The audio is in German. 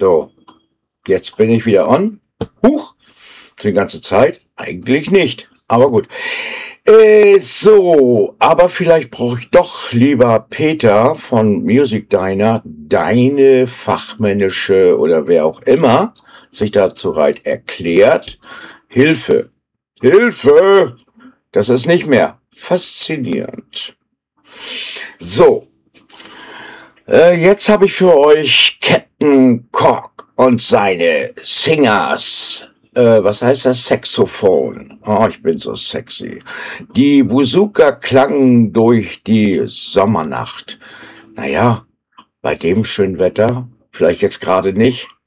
So, jetzt bin ich wieder on. Huch, die ganze Zeit? Eigentlich nicht, aber gut. So, aber vielleicht brauche ich doch, lieber Peter von Music Diner, deine fachmännische oder wer auch immer sich dazu bereit erklärt. Hilfe! Hilfe! Das ist nicht mehr faszinierend. So, jetzt habe ich für euch Captain Cork und seine Singers. Was heißt das? Saxophon. Oh, ich bin so sexy. Die Buzuka klangen durch die Sommernacht. Naja, bei dem schönen Wetter, vielleicht jetzt gerade nicht,